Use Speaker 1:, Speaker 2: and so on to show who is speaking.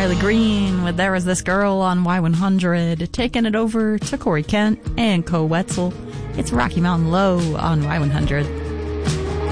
Speaker 1: Riley Green with There Was This Girl on Y100, taking it over to Corey Kent and Co Wetzel. It's Rocky Mountain Low on Y100.